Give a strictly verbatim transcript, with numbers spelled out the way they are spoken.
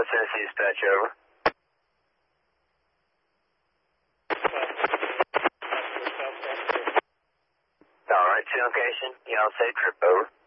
South Tennessee dispatch, over. All right, to location, y'all safe trip, over.